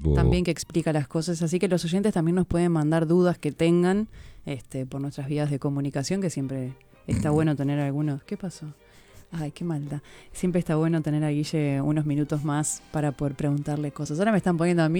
tipo... También que explica las cosas, así que los oyentes también nos pueden mandar dudas que tengan por nuestras vías de comunicación, que siempre está bueno tener algunos... ¿Qué pasó? Ay, qué maldad. Siempre está bueno tener a Guille unos minutos más para poder preguntarle cosas. Ahora me están poniendo a mí